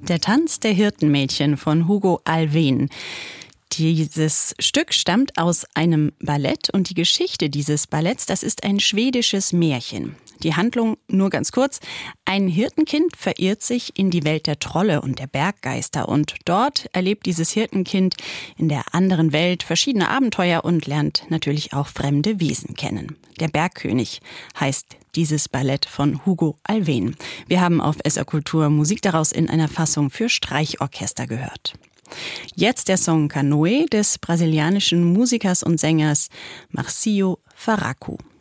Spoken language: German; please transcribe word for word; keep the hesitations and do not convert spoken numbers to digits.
Der Tanz der Hirtenmädchen von Hugo Alfvén. Dieses Stück stammt aus einem Ballett und die Geschichte dieses Balletts, das ist ein schwedisches Märchen. Die Handlung nur ganz kurz. Ein Hirtenkind verirrt sich in die Welt der Trolle und der Berggeister und dort erlebt dieses Hirtenkind in der anderen Welt verschiedene Abenteuer und lernt natürlich auch fremde Wesen kennen. Der Bergkönig heißt dieses Ballett von Hugo Alfvén. Wir haben auf S R Kultur Musik daraus in einer Fassung für Streichorchester gehört. Jetzt der Song Canoe des brasilianischen Musikers und Sängers Marcio Faraco.